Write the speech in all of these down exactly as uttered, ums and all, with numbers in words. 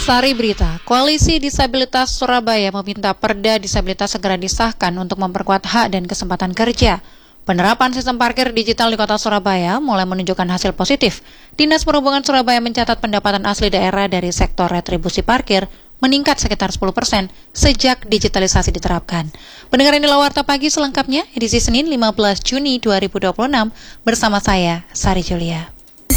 Sari berita, Koalisi Disabilitas Surabaya meminta Perda Disabilitas segera disahkan untuk memperkuat hak dan kesempatan kerja. Penerapan sistem parkir digital di Kota Surabaya mulai menunjukkan hasil positif. Dinas Perhubungan Surabaya mencatat pendapatan asli daerah dari sektor retribusi parkir meningkat sekitar sepuluh persen sejak digitalisasi diterapkan. Pendengar inilah Warta Pagi selengkapnya, edisi Senin lima belas Juni dua ribu dua puluh enam, bersama saya, Sari Julia.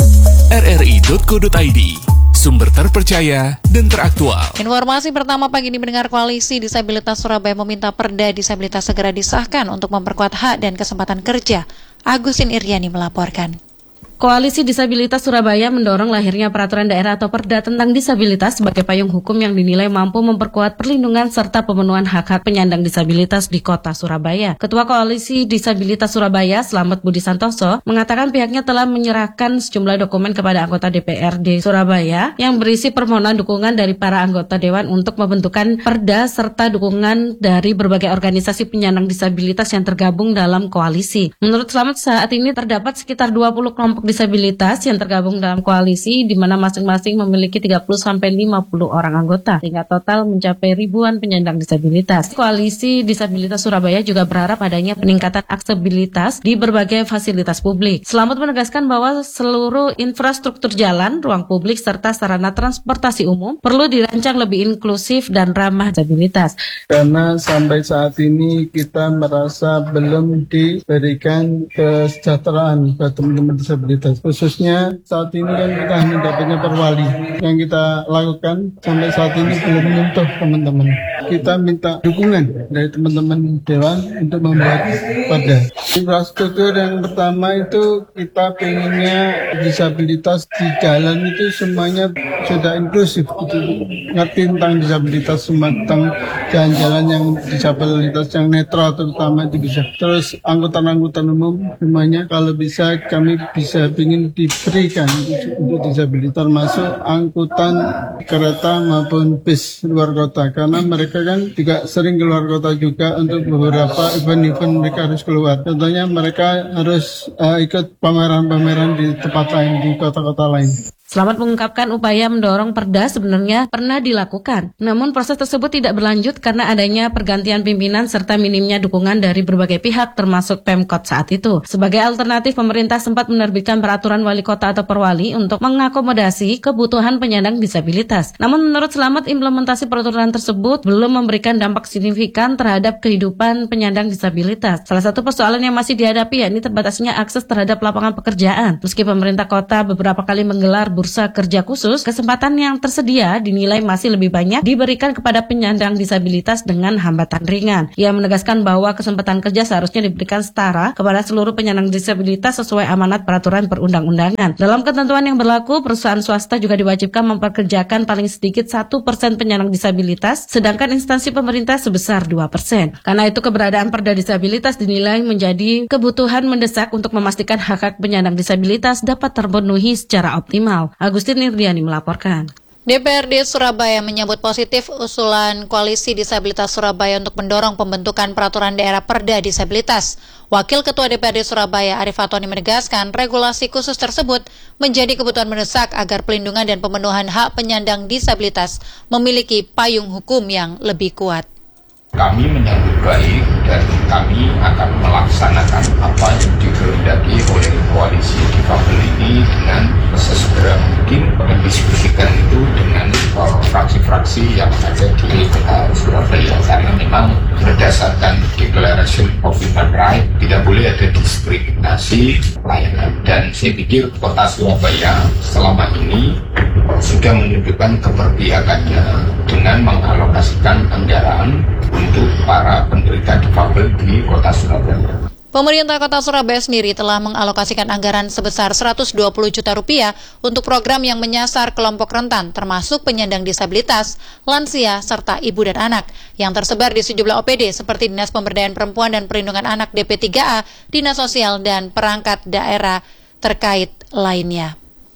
R R I titik co titik I D, sumber terpercaya dan teraktual. Informasi pertama pagi ini, mendengar Koalisi Disabilitas Surabaya meminta Perda Disabilitas segera disahkan untuk memperkuat hak dan kesempatan kerja. Agustin Iryani melaporkan. Koalisi Disabilitas Surabaya mendorong lahirnya peraturan daerah atau Perda tentang disabilitas sebagai payung hukum yang dinilai mampu memperkuat perlindungan serta pemenuhan hak-hak penyandang disabilitas di Kota Surabaya. Ketua Koalisi Disabilitas Surabaya, Slamet Budi Santoso, mengatakan pihaknya telah menyerahkan sejumlah dokumen kepada anggota D P R D Surabaya yang berisi permohonan dukungan dari para anggota Dewan untuk pembentukan Perda serta dukungan dari berbagai organisasi penyandang disabilitas yang tergabung dalam koalisi. Menurut Slamet, saat ini terdapat sekitar dua puluh kelompok disabilitas yang tergabung dalam koalisi, di mana masing-masing memiliki tiga puluh sampai lima puluh orang anggota, sehingga total mencapai ribuan penyandang disabilitas. Koalisi Disabilitas Surabaya juga berharap adanya peningkatan aksesibilitas di berbagai fasilitas publik. Slamet menegaskan bahwa seluruh infrastruktur jalan, ruang publik, serta sarana transportasi umum perlu dirancang lebih inklusif dan ramah disabilitas. Karena sampai saat ini kita merasa belum diberikan kesejahteraan buat teman-teman disabilitas. Khususnya saat ini kan kita hanya dapatnya perwali. Yang kita lakukan sampai saat ini belum menyentuh teman-teman. Kita minta dukungan dari teman-teman Dewan untuk membuat Perda. Infrastruktur yang pertama itu kita pengennya disabilitas di jalan itu semuanya sudah inklusif. Itu ngerti tentang disabilitas, tentang jalan-jalan yang disabilitas yang netral terutama itu bisa. Terus angkutan-angkutan umum semuanya kalau bisa kami bisa ingin diberikan untuk disabilitas, masuk angkutan kereta maupun bis luar kota, karena mereka kan juga sering keluar kota juga untuk beberapa event-event mereka harus keluar. Contohnya mereka harus uh, ikut pameran-pameran di tempat lain, di kota-kota lain. Slamet mengungkapkan upaya mendorong Perda sebenarnya pernah dilakukan. Namun proses tersebut tidak berlanjut karena adanya pergantian pimpinan serta minimnya dukungan dari berbagai pihak termasuk Pemkot saat itu. Sebagai alternatif, pemerintah sempat menerbitkan peraturan wali kota atau perwali untuk mengakomodasi kebutuhan penyandang disabilitas. Namun menurut Slamet, implementasi peraturan tersebut belum memberikan dampak signifikan terhadap kehidupan penyandang disabilitas. Salah satu persoalan yang masih dihadapi yakni terbatasnya akses terhadap lapangan pekerjaan. Meski pemerintah kota beberapa kali menggelar bursa kerja khusus, kesempatan yang tersedia dinilai masih lebih banyak diberikan kepada penyandang disabilitas dengan hambatan ringan. Ia menegaskan bahwa kesempatan kerja seharusnya diberikan setara kepada seluruh penyandang disabilitas sesuai amanat peraturan perundang-undangan. Dalam ketentuan yang berlaku, perusahaan swasta juga diwajibkan memperkerjakan paling sedikit satu persen penyandang disabilitas, sedangkan instansi pemerintah sebesar dua persen. Karena itu keberadaan Perda Disabilitas dinilai menjadi kebutuhan mendesak untuk memastikan hak-hak penyandang disabilitas dapat terpenuhi secara optimal. Agustin Iryani melaporkan. D P R D Surabaya menyambut positif usulan Koalisi Disabilitas Surabaya untuk mendorong pembentukan peraturan daerah Perda Disabilitas. Wakil Ketua D P R D Surabaya, Arif Fatoni, menegaskan regulasi khusus tersebut menjadi kebutuhan mendesak agar pelindungan dan pemenuhan hak penyandang disabilitas memiliki payung hukum yang lebih kuat. Kami menyambut baik dan kami akan melaksanakan apa yang dikehendaki oleh koalisi difabel ini dengan sesegera mungkin, mendiskusikan itu dengan uh, fraksi-fraksi yang ada di uh, Surabaya, karena memang berdasarkan Declaration of Human Rights tidak boleh ada diskriminasi layanan, dan saya pikir Kota Surabaya selama ini sudah menunjukkan keberpihakannya dengan mengalokasikan anggaran untuk para penderita difabel di Kota Surabaya. Pemerintah Kota Surabaya sendiri telah mengalokasikan anggaran sebesar seratus dua puluh juta rupiah untuk program yang menyasar kelompok rentan, termasuk penyandang disabilitas, lansia, serta ibu dan anak, yang tersebar di sejumlah O P D seperti Dinas Pemberdayaan Perempuan dan Perlindungan Anak D P tiga A, Dinas Sosial, dan perangkat daerah terkait lainnya.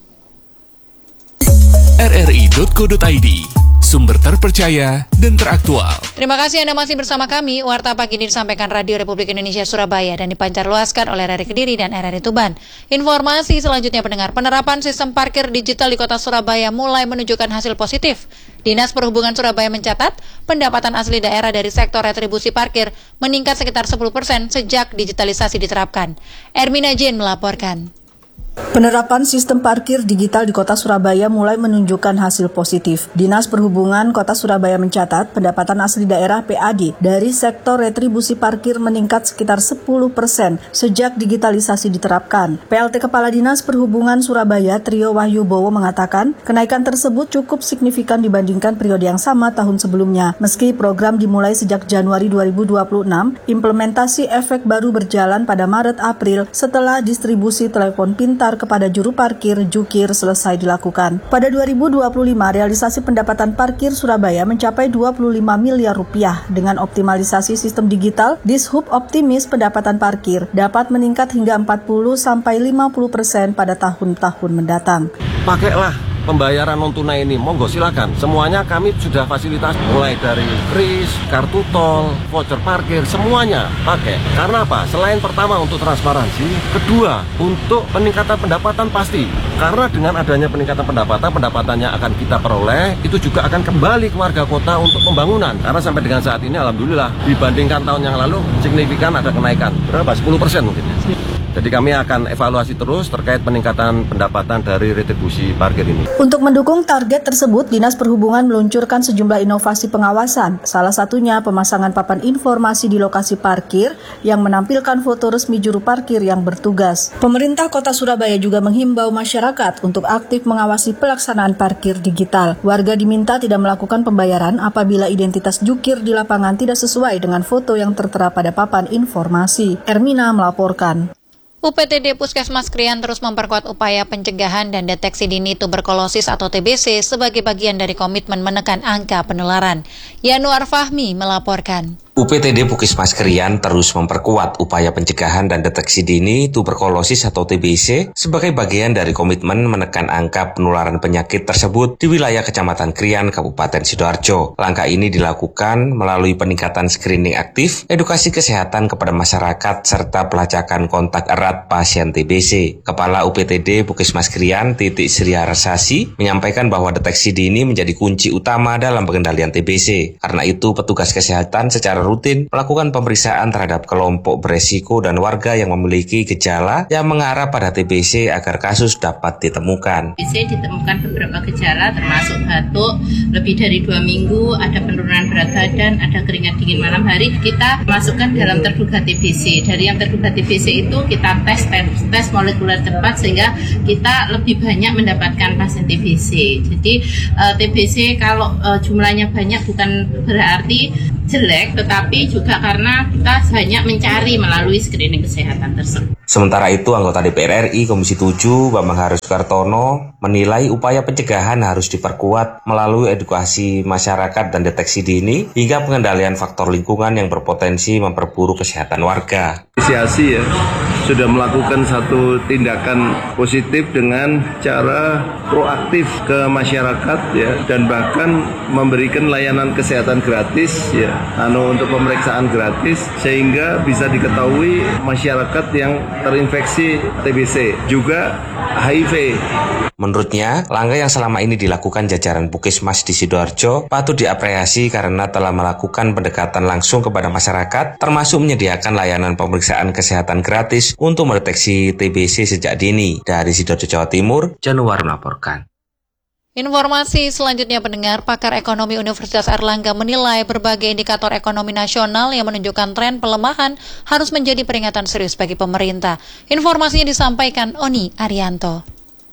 R R I titik co titik I D, sumber terpercaya dan teraktual. Terima kasih Anda masih bersama kami. Warta Pagi ini disampaikan Radio Republik Indonesia Surabaya dan dipancarluaskan oleh R R I Kediri dan R R I Tuban. Informasi selanjutnya, pendengar, penerapan sistem parkir digital di Kota Surabaya mulai menunjukkan hasil positif. Dinas Perhubungan Surabaya mencatat, pendapatan asli daerah dari sektor retribusi parkir meningkat sekitar sepuluh persen sejak digitalisasi diterapkan. Ermina Jane melaporkan. Penerapan sistem parkir digital di Kota Surabaya mulai menunjukkan hasil positif. Dinas Perhubungan Kota Surabaya mencatat pendapatan asli daerah P A D dari sektor retribusi parkir meningkat sekitar sepuluh persen sejak digitalisasi diterapkan. P L T Kepala Dinas Perhubungan Surabaya Trio Wahyu Bowo mengatakan kenaikan tersebut cukup signifikan dibandingkan periode yang sama tahun sebelumnya. Meski program dimulai sejak Januari dua ribu dua puluh enam, implementasi efek baru berjalan pada Maret-April setelah distribusi telepon pintar kepada juru parkir Jukir selesai dilakukan. Pada dua ribu dua puluh lima, realisasi pendapatan parkir Surabaya mencapai dua puluh lima miliar rupiah. Dengan optimalisasi sistem digital, Dishub optimis pendapatan parkir dapat meningkat hingga empat puluh sampai lima puluh persen pada tahun-tahun mendatang. Pakailah pembayaran non-tunai ini, monggo silakan. Semuanya kami sudah fasilitas, mulai dari kris, kartu tol, voucher parkir, semuanya pakai. Karena apa? Selain pertama untuk transparansi, kedua untuk peningkatan pendapatan pasti. Karena dengan adanya peningkatan pendapatan, pendapatannya akan kita peroleh, itu juga akan kembali ke warga kota untuk pembangunan. Karena sampai dengan saat ini, alhamdulillah, dibandingkan tahun yang lalu, signifikan ada kenaikan. Berapa? sepuluh persen mungkin. Jadi kami akan evaluasi terus terkait peningkatan pendapatan dari retribusi parkir ini. Untuk mendukung target tersebut, Dinas Perhubungan meluncurkan sejumlah inovasi pengawasan. Salah satunya pemasangan papan informasi di lokasi parkir yang menampilkan foto resmi juru parkir yang bertugas. Pemerintah Kota Surabaya juga menghimbau masyarakat untuk aktif mengawasi pelaksanaan parkir digital. Warga diminta tidak melakukan pembayaran apabila identitas jukir di lapangan tidak sesuai dengan foto yang tertera pada papan informasi. Ermina melaporkan. U P T D Puskesmas Krian terus memperkuat upaya pencegahan dan deteksi dini tuberkulosis atau T B C sebagai bagian dari komitmen menekan angka penularan. Yanuar Fahmi melaporkan. U P T D Puskesmas Krian terus memperkuat upaya pencegahan dan deteksi dini tuberkulosis atau T B C sebagai bagian dari komitmen menekan angka penularan penyakit tersebut di wilayah Kecamatan Krian, Kabupaten Sidoarjo. Langkah ini dilakukan melalui peningkatan screening aktif, edukasi kesehatan kepada masyarakat, serta pelacakan kontak erat pasien T B C. Kepala U P T D Puskesmas Krian, Titik Sri Harsasi, menyampaikan bahwa deteksi dini menjadi kunci utama dalam pengendalian T B C. Karena itu, petugas kesehatan secara rutin melakukan pemeriksaan terhadap kelompok beresiko dan warga yang memiliki gejala yang mengarah pada T B C agar kasus dapat ditemukan. T B C ditemukan beberapa gejala termasuk batuk lebih dari dua minggu, ada penurunan berat badan, ada keringat dingin malam hari. Kita masukkan dalam terduga T B C. Dari yang terduga T B C itu kita tes tes, tes molekuler cepat sehingga kita lebih banyak mendapatkan pasien T B C. Jadi uh, T B C kalau uh, jumlahnya banyak bukan berarti jelek, tetapi juga karena kita banyak mencari melalui screening kesehatan tersebut. Sementara itu, anggota D P R R I Komisi tujuh Bambang Harus-Kartono menilai upaya pencegahan harus diperkuat melalui edukasi masyarakat dan deteksi dini hingga pengendalian faktor lingkungan yang berpotensi memperburuk kesehatan warga. Inisiasi ya, sudah melakukan satu tindakan positif dengan cara proaktif ke masyarakat ya, dan bahkan memberikan layanan kesehatan gratis ya, anu untuk pemeriksaan gratis sehingga bisa diketahui masyarakat yang terinfeksi T B C juga H I V. Menurutnya, langkah yang selama ini dilakukan jajaran Puskesmas di Sidoarjo patut diapresiasi karena telah melakukan pendekatan langsung kepada masyarakat, termasuk menyediakan layanan pemeriksaan kesehatan gratis untuk mendeteksi T B C sejak dini. Dari Sidoarjo, Jawa Timur, Januar melaporkan. Informasi selanjutnya, pendengar, pakar ekonomi Universitas Airlangga menilai berbagai indikator ekonomi nasional yang menunjukkan tren pelemahan harus menjadi peringatan serius bagi pemerintah. Informasinya disampaikan Oni Arianto.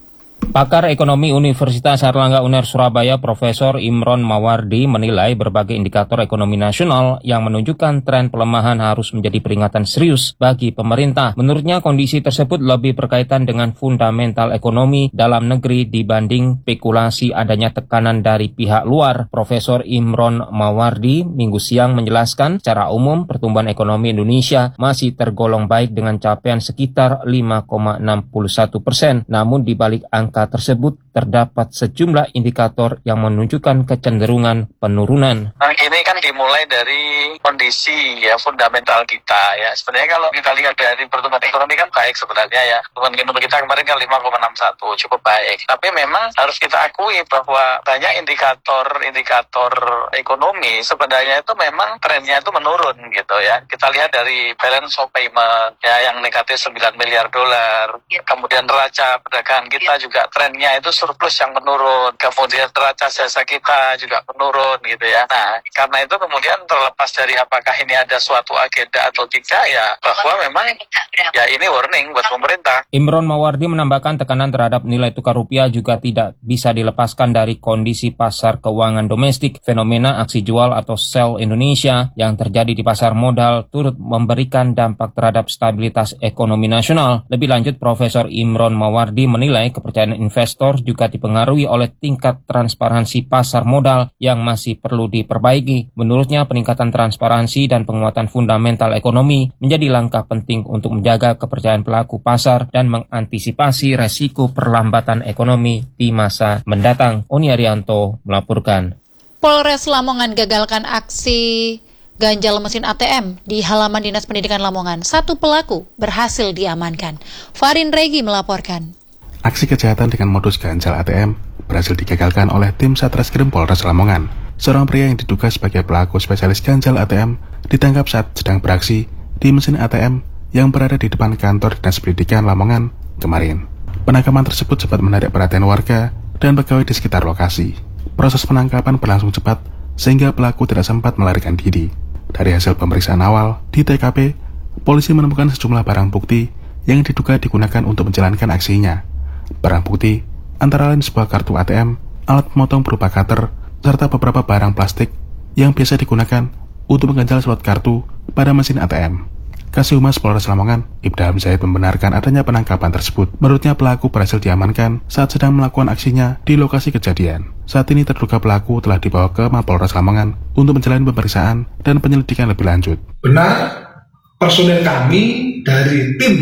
Pakar Ekonomi Universitas Airlangga U N E R Surabaya Profesor Imron Mawardi menilai berbagai indikator ekonomi nasional yang menunjukkan tren pelemahan harus menjadi peringatan serius bagi pemerintah. Menurutnya kondisi tersebut lebih berkaitan dengan fundamental ekonomi dalam negeri dibanding spekulasi adanya tekanan dari pihak luar. Profesor Imron Mawardi Minggu siang menjelaskan secara umum pertumbuhan ekonomi Indonesia masih tergolong baik dengan capaian sekitar lima koma enam satu persen. Namun di balik angka angka tersebut terdapat sejumlah indikator yang menunjukkan kecenderungan penurunan. Nah, ini kan dimulai dari kondisi ya fundamental kita ya. Sebenarnya kalau kita lihat dari pertumbuhan ekonomi kan baik sebenarnya ya. Pertumbuhan ekonomi kita kemarin kan lima koma enam satu, cukup baik. Tapi memang harus kita akui bahwa banyak indikator-indikator ekonomi sebenarnya itu memang trennya itu menurun gitu ya. Kita lihat dari balance of payment ya yang negatif sembilan miliar dolar. Kemudian neraca perdagangan kita juga trennya itu surplus yang menurun. Kemudian neraca jasa kita juga menurun gitu ya. Nah, karena itu kemudian terlepas dari apakah ini ada suatu agenda atau tidak ya, bahwa memang ya ini warning buat pemerintah. Imron Mawardi menambahkan tekanan terhadap nilai tukar rupiah juga tidak bisa dilepaskan dari kondisi pasar keuangan domestik. Fenomena aksi jual atau sell Indonesia yang terjadi di pasar modal turut memberikan dampak terhadap stabilitas ekonomi nasional. Lebih lanjut, Profesor Imron Mawardi menilai kepercayaan investor juga dipengaruhi oleh tingkat transparansi pasar modal yang masih perlu diperbaiki. Menurutnya, peningkatan transparansi dan penguatan fundamental ekonomi menjadi langkah penting untuk menjaga kepercayaan pelaku pasar dan mengantisipasi resiko perlambatan ekonomi di masa mendatang. Oni Arianto melaporkan. Polres Lamongan gagalkan aksi ganjal mesin A T M di halaman Dinas Pendidikan Lamongan. Satu pelaku berhasil diamankan. Farin Regi melaporkan. Aksi kejahatan dengan modus ganjal A T M berhasil digagalkan oleh tim Satreskrim Polres Lamongan. Seorang pria yang diduga sebagai pelaku spesialis ganjal A T M ditangkap saat sedang beraksi di mesin A T M yang berada di depan kantor Dinas Pendidikan Lamongan kemarin. Penangkapan tersebut sempat menarik perhatian warga dan pegawai di sekitar lokasi. Proses penangkapan berlangsung cepat sehingga pelaku tidak sempat melarikan diri. Dari hasil pemeriksaan awal di T K P, polisi menemukan sejumlah barang bukti yang diduga digunakan untuk menjalankan aksinya. Barang bukti antara lain sebuah kartu A T M, alat pemotong berupa cutter, serta beberapa barang plastik yang biasa digunakan untuk mengganjal slot kartu pada mesin A T M. Kasih Humas Polres Lamongan, Ibda Hamzahid membenarkan adanya penangkapan tersebut. Menurutnya pelaku berhasil diamankan saat sedang melakukan aksinya di lokasi kejadian. Saat ini terduga pelaku telah dibawa ke Mapolres Lamongan untuk menjalani pemeriksaan dan penyelidikan lebih lanjut. Benar, personel kami dari tim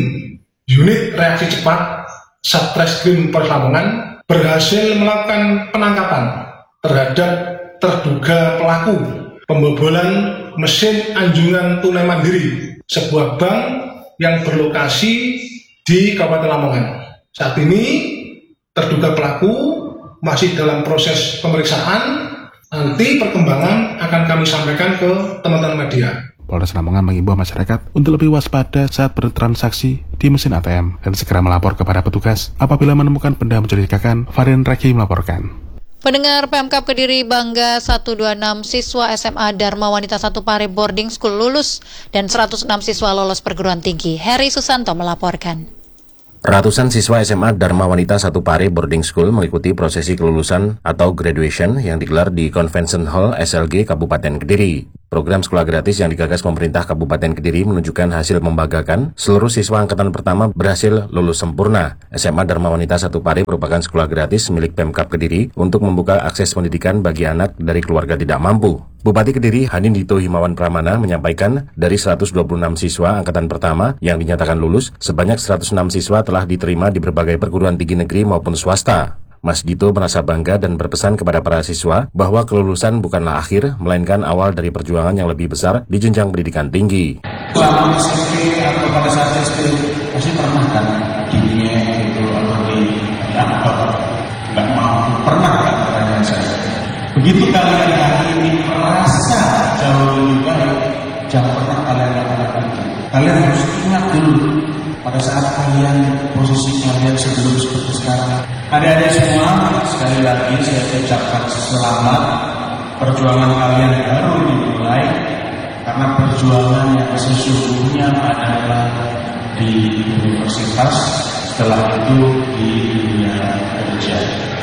unit reaksi cepat Satreskrim Polres Lamongan berhasil melakukan penangkapan terhadap terduga pelaku pembobolan mesin anjungan tunai mandiri sebuah bank yang berlokasi di Kabupaten Lamongan. Saat ini terduga pelaku masih dalam proses pemeriksaan. Nanti perkembangan akan kami sampaikan ke teman-teman media. Polres Lamongan mengimbau masyarakat untuk lebih waspada saat bertransaksi di mesin A T M dan segera melapor kepada petugas apabila menemukan benda mencurigakan. Farin Reki melaporkan. Pendengar Pemkab Kediri bangga seratus dua puluh enam siswa S M A Dharma Wanita satu Pare Boarding School lulus dan seratus enam siswa lolos perguruan tinggi. Heri Susanto melaporkan. Ratusan siswa S M A Dharma Wanita satu Pare Boarding School mengikuti prosesi kelulusan atau graduation yang digelar di Convention Hall S L G Kabupaten Kediri. Program sekolah gratis yang digagas pemerintah Kabupaten Kediri menunjukkan hasil membanggakan. Seluruh siswa angkatan pertama berhasil lulus sempurna. S M A Dharma Wanita satu Pare merupakan sekolah gratis milik Pemkab Kediri untuk membuka akses pendidikan bagi anak dari keluarga tidak mampu. Bupati Kediri Hanindito Himawan Pramana menyampaikan dari seratus dua puluh enam siswa angkatan pertama yang dinyatakan lulus, sebanyak seratus enam siswa telah diterima di berbagai perguruan tinggi negeri maupun swasta. Mas Dito merasa bangga dan berpesan kepada para siswa bahwa kelulusan bukanlah akhir, melainkan awal dari perjuangan yang lebih besar di jenjang pendidikan tinggi. Selama S M P atau pada saat S D pasti pernah kan dirinya itu atau di apa nggak mau pernah kan pertanyaan saya. Begitu kalian hari ini merasa jauh lebih baik, jangan pernah kalian lakukan itu. Kalian harus ingat dulu pada saat kalian posisi kalian sebelum seperti sekarang. Adik-adik semua, sekali lagi saya ucapkan selamat. Perjuangan kalian baru dimulai, karena perjuangan yang sesungguhnya adalah di universitas, setelah itu di dunia kerja.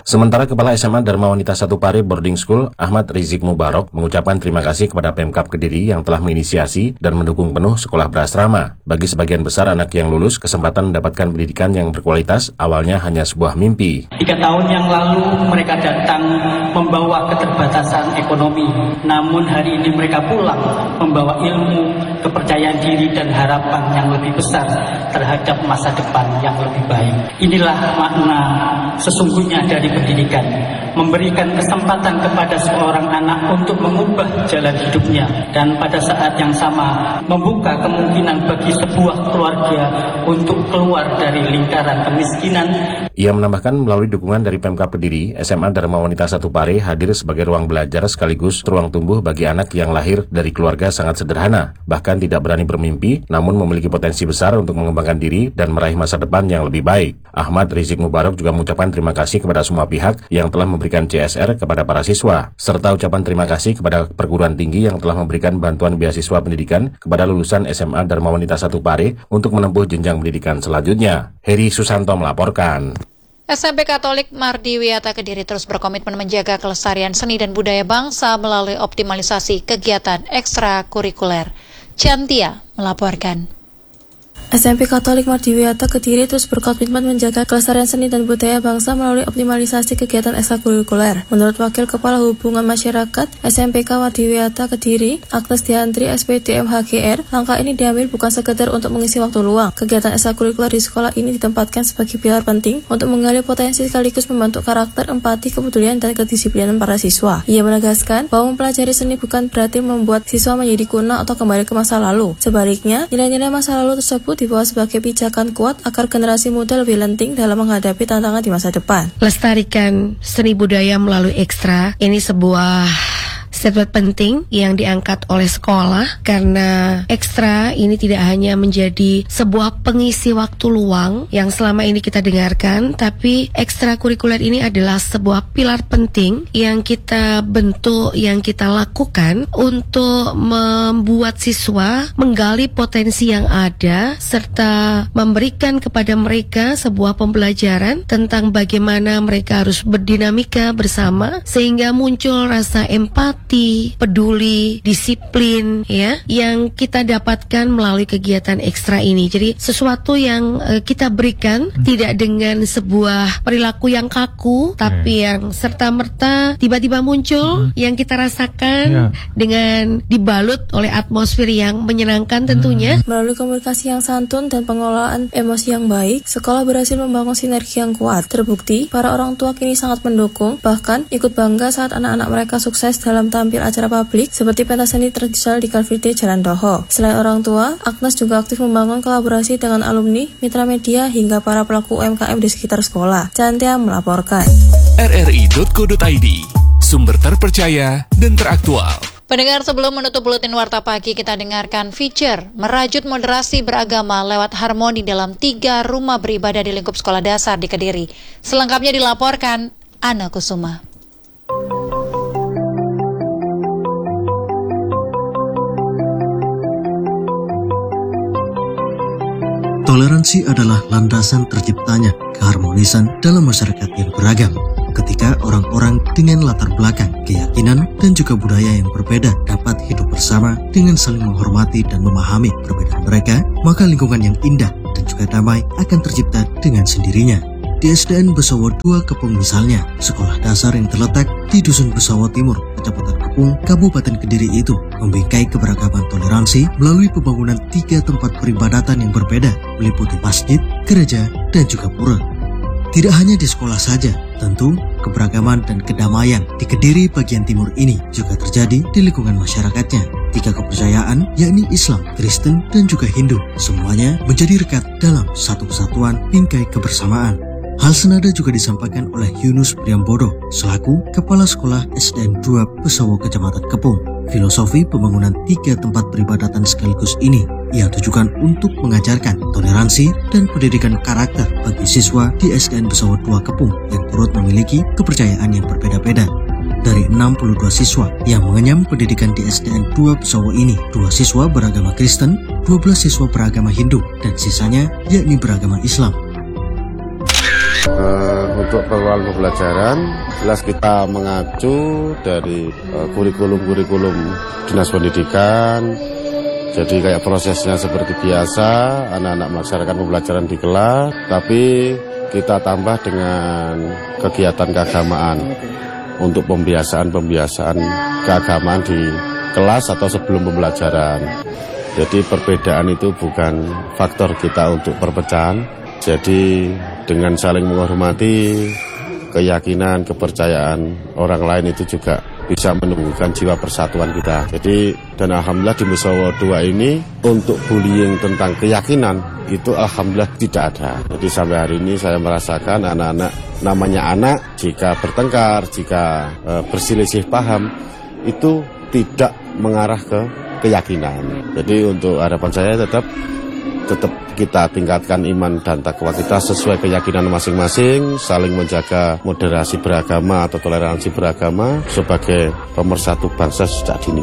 Sementara Kepala S M A Dharma Wanita satu Pare Boarding School, Ahmad Rizik Mubarok, mengucapkan terima kasih kepada Pemkab Kediri yang telah menginisiasi dan mendukung penuh sekolah berasrama. Bagi sebagian besar anak yang lulus, kesempatan mendapatkan pendidikan yang berkualitas awalnya hanya sebuah mimpi. Tiga tahun yang lalu mereka datang membawa keterbatasan ekonomi, namun hari ini mereka pulang membawa ilmu, kepercayaan diri dan harapan yang lebih besar terhadap masa depan yang lebih baik. Inilah makna sesungguhnya dari pendidikan, memberikan kesempatan kepada seorang anak untuk mengubah jalan hidupnya dan pada saat yang sama membuka kemungkinan bagi sebuah keluarga untuk keluar dari lingkaran kemiskinan. Ia menambahkan melalui dukungan dari Pemkab Kediri, S M A Dharma Wanita satu Pare hadir sebagai ruang belajar sekaligus ruang tumbuh bagi anak yang lahir dari keluarga sangat sederhana, bahkan tidak berani bermimpi, namun memiliki potensi besar untuk mengembangkan diri dan meraih masa depan yang lebih baik. Ahmad Rizik Mubarok juga mengucapkan terima kasih kepada semua pihak yang telah memberikan C S R kepada para siswa, serta ucapan terima kasih kepada perguruan tinggi yang telah memberikan bantuan beasiswa pendidikan kepada lulusan S M A Dharma Wanita satu Pare untuk menempuh jenjang pendidikan selanjutnya. Heri Susanto melaporkan. S M P Katolik Mardiwiata Kediri terus berkomitmen menjaga kelestarian seni dan budaya bangsa melalui optimalisasi kegiatan ekstrakurikuler. Cantia melaporkan. S M P Katolik Mardiwiata Kediri terus berkomitmen menjaga kelestarian seni dan budaya bangsa melalui optimalisasi kegiatan ekstrakurikuler. Menurut Wakil Kepala Hubungan Masyarakat S M P K Mardiwiata Kediri, Agnes Diantri S P D M H G R, langkah ini diambil bukan sekedar untuk mengisi waktu luang. Kegiatan ekstrakurikuler di sekolah ini ditempatkan sebagai pilar penting untuk menggali potensi sekaligus membentuk karakter, empati, kepedulian, dan kedisiplinan para siswa. Ia menegaskan bahwa mempelajari seni bukan berarti membuat siswa menjadi kuno atau kembali ke masa lalu. Sebaliknya, nilai-nilai masa lalu tersebut dibawa sebagai pijakan kuat agar generasi muda lebih lenting dalam menghadapi tantangan di masa depan. Lestarikan seni budaya melalui ekstra, ini sebuah statement penting yang diangkat oleh sekolah karena ekstra ini tidak hanya menjadi sebuah pengisi waktu luang yang selama ini kita dengarkan, tapi ekstrakurikuler ini adalah sebuah pilar penting yang kita bentuk, yang kita lakukan untuk membuat siswa menggali potensi yang ada serta memberikan kepada mereka sebuah pembelajaran tentang bagaimana mereka harus berdinamika bersama sehingga muncul rasa empati, peduli, disiplin ya yang kita dapatkan melalui kegiatan ekstra ini. Jadi sesuatu yang uh, kita berikan hmm. tidak dengan sebuah perilaku yang kaku, tapi yeah. yang serta-merta tiba-tiba muncul hmm. yang kita rasakan yeah. dengan dibalut oleh atmosfer yang menyenangkan tentunya. Hmm. Melalui komunikasi yang santun dan pengelolaan emosi yang baik, sekolah berhasil membangun sinergi yang kuat. Terbukti, para orang tua kini sangat mendukung, bahkan ikut bangga saat anak-anak mereka sukses dalam tampil acara publik seperti pentas seni tradisional di Kalvide Jalan Doho. Selain orang tua, Agnes juga aktif membangun kolaborasi dengan alumni, mitra media, hingga para pelaku U M K M di sekitar sekolah. Cantia melaporkan. R R I dot co dot I D, sumber terpercaya dan teraktual. Pendengar, sebelum menutup buletin Warta Pagi, kita dengarkan feature merajut moderasi beragama lewat harmoni dalam tiga rumah beribadah di lingkup sekolah dasar di Kediri. Selengkapnya dilaporkan Ana Kusuma. Toleransi adalah landasan terciptanya keharmonisan dalam masyarakat yang beragam. Ketika orang-orang dengan latar belakang, keyakinan, dan juga budaya yang berbeda dapat hidup bersama dengan saling menghormati dan memahami perbedaan mereka, maka lingkungan yang indah dan juga damai akan tercipta dengan sendirinya. Di S D N Besawo dua Kepung misalnya, sekolah dasar yang terletak di Dusun Besawo Timur, Kecamatan Kepung, Kabupaten Kediri itu membingkai keberagaman toleransi melalui pembangunan tiga tempat peribadatan yang berbeda, meliputi masjid, gereja, dan juga pura. Tidak hanya di sekolah saja, tentu keberagaman dan kedamaian di Kediri bagian timur ini juga terjadi di lingkungan masyarakatnya. Tiga kepercayaan, yakni Islam, Kristen, dan juga Hindu, semuanya menjadi rekat dalam satu kesatuan bingkai kebersamaan. Hal senada juga disampaikan oleh Yunus Priambodo selaku Kepala Sekolah S D N dua Besawo Kecamatan Kepung. Filosofi pembangunan tiga tempat peribadatan sekaligus ini ia tujukan untuk mengajarkan toleransi dan pendidikan karakter bagi siswa di S D N Besawo dua Kepung yang turut memiliki kepercayaan yang berbeda-beda. Dari enam puluh dua siswa yang mengenyam pendidikan di S D N dua Besawo ini, dua siswa beragama Kristen, dua belas siswa beragama Hindu, dan sisanya yakni beragama Islam. Uh, untuk pengelolaan pembelajaran, jelas kita mengacu dari uh, kurikulum-kurikulum Dinas Pendidikan. Jadi kayak prosesnya seperti biasa, anak-anak melaksanakan pembelajaran di kelas, tapi kita tambah dengan kegiatan keagamaan untuk pembiasaan-pembiasaan keagamaan di kelas atau sebelum pembelajaran. Jadi perbedaan itu bukan faktor kita untuk perpecahan. Jadi dengan saling menghormati, keyakinan, kepercayaan orang lain itu juga bisa menumbuhkan jiwa persatuan kita. Jadi dan alhamdulillah di Musyawarah dua ini untuk bullying tentang keyakinan itu alhamdulillah tidak ada. Jadi sampai hari ini saya merasakan anak-anak, namanya anak, jika bertengkar, jika e, berselisih paham itu tidak mengarah ke keyakinan. Jadi untuk harapan saya tetap tetap kita tingkatkan iman dan takwa kita sesuai keyakinan masing-masing, saling menjaga moderasi beragama atau toleransi beragama sebagai pemersatu bangsa sejak dini.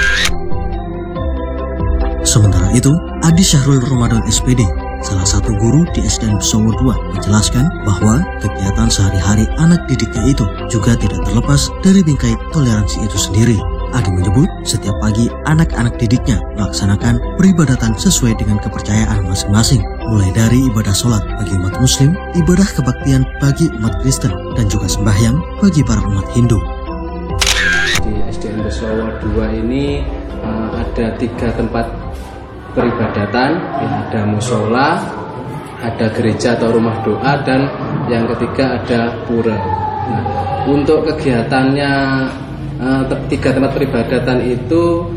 Sementara itu, Adi Syahrul Ramadan S P D, salah satu guru di S D N Besowo dua, menjelaskan bahwa kegiatan sehari-hari anak didiknya itu juga tidak terlepas dari bingkai toleransi itu sendiri. Adi menyebut setiap pagi anak-anak didiknya melaksanakan peribadatan sesuai dengan kepercayaan masing-masing, mulai dari ibadah sholat bagi umat muslim, ibadah kebaktian bagi umat Kristen, dan juga sembahyang bagi para umat Hindu. Di S D N Besowo dua ini uh, ada tiga tempat peribadatan, ya, ada musola, ada gereja atau rumah doa, dan yang ketiga ada pura. Nah, untuk kegiatannya Uh, tiga tempat peribadatan itu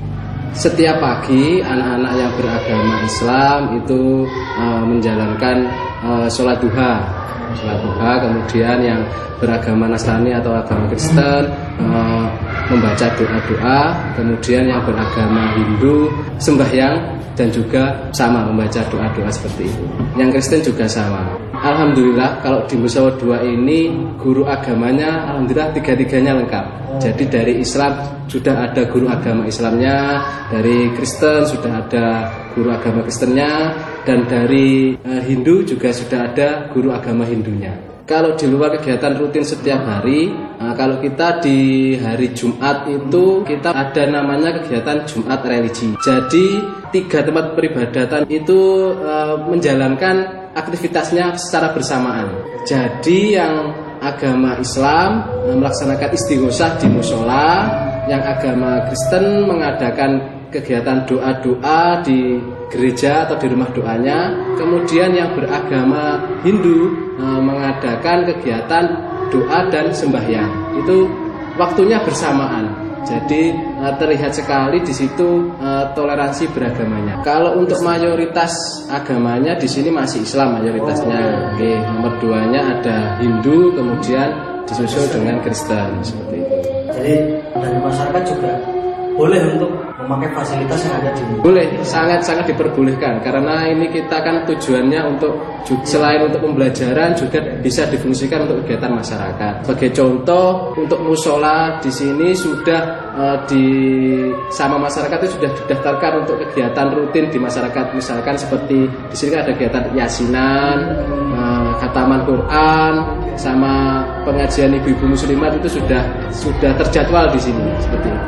setiap pagi anak-anak yang beragama Islam itu uh, menjalankan uh, sholat duha, sholat duha. Kemudian yang beragama Nasrani atau agama Kristen uh, membaca doa-doa. Kemudian yang beragama Hindu sembahyang dan juga sama membaca doa-doa seperti itu. Yang Kristen juga sama. Alhamdulillah kalau di Musyawarah dua ini guru agamanya alhamdulillah tiga-tiganya lengkap. Jadi dari Islam sudah ada guru agama Islamnya, dari Kristen sudah ada guru agama Kristennya, dan dari eh, Hindu juga sudah ada guru agama Hindunya. Kalau di luar kegiatan rutin setiap hari, nah kalau kita di hari Jumat itu kita ada namanya kegiatan Jumat religi. Jadi tiga tempat peribadatan itu uh, menjalankan aktivitasnya secara bersamaan. Jadi yang agama Islam uh, melaksanakan istighosah di musola, yang agama Kristen mengadakan kegiatan doa-doa di gereja atau di rumah doanya, kemudian yang beragama Hindu e, mengadakan kegiatan doa dan sembahyang. Itu waktunya bersamaan. Jadi e, terlihat sekali di situ e, toleransi beragamanya. Kalau untuk mayoritas agamanya di sini masih Islam mayoritasnya. Oke, nomor duanya ada Hindu, kemudian disusul dengan Kristen seperti itu. Jadi dari masyarakat juga boleh untuk memakai fasilitas yang ada di sini. Boleh, sangat-sangat diperbolehkan karena ini kita kan tujuannya untuk selain untuk pembelajaran juga bisa difungsikan untuk kegiatan masyarakat. Sebagai contoh untuk musola di sini sudah uh, di sama masyarakat itu sudah didaftarkan untuk kegiatan rutin di masyarakat. Misalkan seperti di sini kan ada kegiatan yasinan, uh, khataman Quran, sama pengajian ibu-ibu muslimat itu sudah sudah terjadwal di sini seperti itu.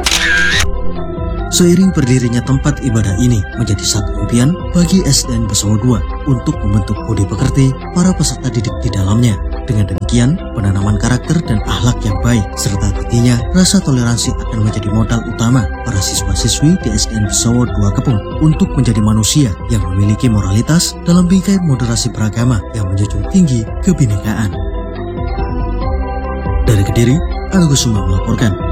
Seiring berdirinya tempat ibadah ini menjadi satu impian bagi S D N Besowo dua untuk membentuk budi pekerti para peserta didik di dalamnya. Dengan demikian, penanaman karakter dan akhlak yang baik serta tentunya rasa toleransi akan menjadi modal utama para siswa-siswi di S D N Besowo dua Kepung untuk menjadi manusia yang memiliki moralitas dalam bingkai moderasi beragama yang menjunjung tinggi kebinekaan. Dari Kediri, Agus Suma melaporkan.